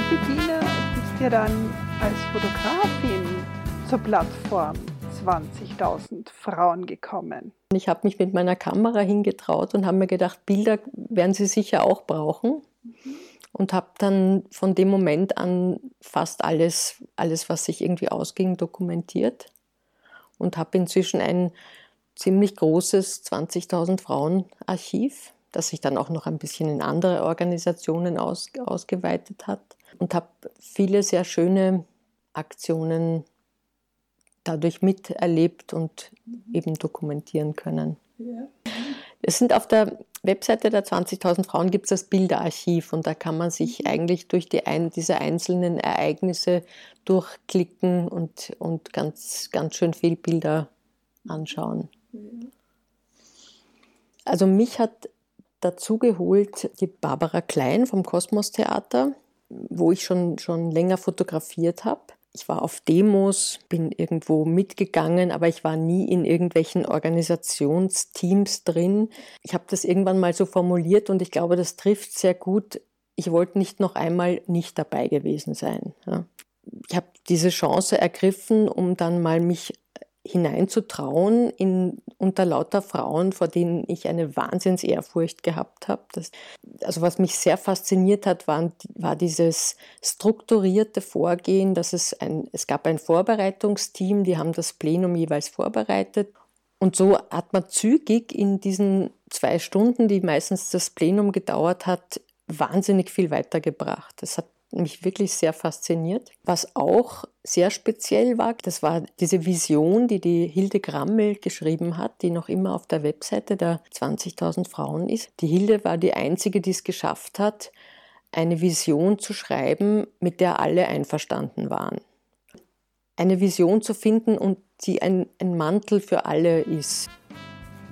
Bettina, bist ja dann als Fotografin zur Plattform 20.000 Frauen gekommen. Ich habe mich mit meiner Kamera hingetraut und habe mir gedacht, Bilder werden sie sicher auch brauchen. Und habe dann von dem Moment an fast alles, was sich irgendwie ausging, dokumentiert. Und habe inzwischen ein ziemlich großes 20.000 Frauen-Archiv, das sich dann auch noch ein bisschen in andere Organisationen ausgeweitet hat. Und habe viele sehr schöne Aktionen dadurch miterlebt und eben dokumentieren können. Ja. Es sind auf der Webseite der 20.000 Frauen gibt es das Bilderarchiv und da kann man sich eigentlich durch diese einzelnen Ereignisse durchklicken und ganz, ganz schön viel Bilder anschauen. Ja. Also mich hat dazu geholt die Barbara Klein vom Kosmos Theater, wo ich schon länger fotografiert habe. Ich war auf Demos, bin irgendwo mitgegangen, aber ich war nie in irgendwelchen Organisationsteams drin. Ich habe das irgendwann mal so formuliert und ich glaube, das trifft sehr gut. Ich wollte nicht noch einmal nicht dabei gewesen sein. Ja. Ich habe diese Chance ergriffen, um dann mal mich hineinzutrauen unter lauter Frauen, vor denen ich eine Wahnsinnsehrfurcht gehabt habe. Also was mich sehr fasziniert hat, war dieses strukturierte Vorgehen, dass es gab ein Vorbereitungsteam, die haben das Plenum jeweils vorbereitet. Und so hat man zügig in diesen 2 Stunden, die meistens das Plenum gedauert hat, wahnsinnig viel weitergebracht. Das hat mich wirklich sehr fasziniert. Was auch sehr speziell war, das war diese Vision, die Hilde Grammel geschrieben hat, die noch immer auf der Webseite der 20.000 Frauen ist. Die Hilde war die einzige, die es geschafft hat, eine Vision zu schreiben, mit der alle einverstanden waren. Eine Vision zu finden und die ein Mantel für alle ist.